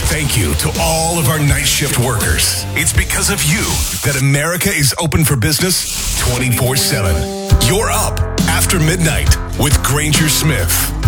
Thank you to all of our night shift workers. It's because of you that America is open for business 24/7. You're up after midnight with Granger Smith.